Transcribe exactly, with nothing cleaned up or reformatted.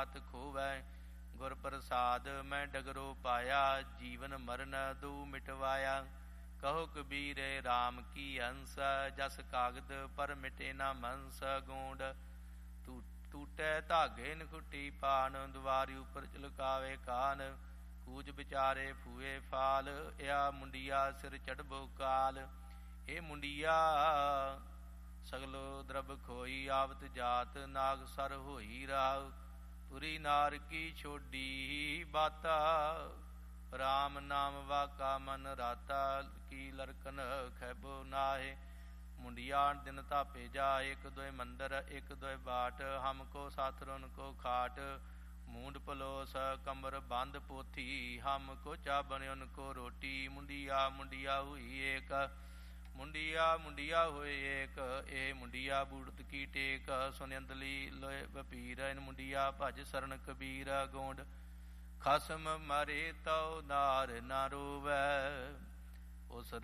ਮਾਤ ਖੋਵੈ। ਗੁਰ ਪ੍ਰਸਾਦ ਮੈਂ ਡਗਰੋ ਪਾਇਆ, ਜੀਵਨ ਮਰਨ ਦੂ ਮਿਟਵਾਇਆ। ਕਹੋ ਕਬੀਰ ਰਾਮ ਕੀ ਅੰਸ, ਜਸ ਕਾਗਦ ਪਰ ਮਿਟੇ ਨਾ ਮੰਸ। ਗੂੰਡ ਟੂਟੈ ਧਾਗੇ ਨਖੁੱਟੀ ਪਾਨ, ਦੁਆਰੀ ਉਪਰ ਚਲਕਾਵੇ ਕਾਨ। ਕੂਜ ਵਿਚਾਰੇ ਫੂਏ ਫਾਲ, ਇਆ ਮੁੰਡਿਆ ਸਿਰ ਚੜਬੋ ਕਾਲ। ਇਹ ਮੁੰਡਿਆ ਸਗਲੋ ਦਰਬ ਖੋਈ, ਆਵਤ ਜਾਤ ਨਾਗ ਸਰ ਹੋਈ ਰਾਵ। ਤੁਰੀ ਨਾਰ ਕੀ ਛੋਡੀ ਬਾਤਾ, ਰਾਮ ਨਾਮ ਵਾਕਾ ਮਨ ਰਾਤਾ। ਕੀ ਲਰਕਨ ਖੈਬੋ ਨਾਹੇ, ਮੁੰਡਿਆ ਦਿਨ ਧਾਪੇ ਜਾ। ਇੱਕ ਦੋਏ ਮੰਦਰ ਇੱਕ ਦੋਏ ਬਾਟ, ਹਮ ਕੋ ਸਾਥ ਰੁਨ ਕੋ ਖਾਟ। ਮੂੰਡ ਪਲੋਸ ਕਮਰ ਬੰਦ ਪੋਥੀ, ਹਮ ਕੋ ਚਾਬਨ ਉਨ ਕੋ ਰੋਟੀ। ਮੁੰਡਿਆ ਮੁੰਡਿਆ ਹੋਈ ਏਕ, ਮੁੰਡਿਆ ਮੁੰਡਿਆ ਹੋਏ ਏਕ। ਇਹ ਮੁੰਡਿਆ ਬੂੜਤ ਕੀ ਟੇਕ, ਸੁਨ ਅੰਦਲੀ ਲੋਏ ਬਪੀਰ। ਇਨ ਮੁੰਡਿਆ ਭਜ ਸਰਨ ਕਬੀਰ। ਗੋਂਡ ਖਸਮ ਮਰੇ ਤਉ ਨਾਰ ਨਾ ਰੋਵੈ, ਉਸ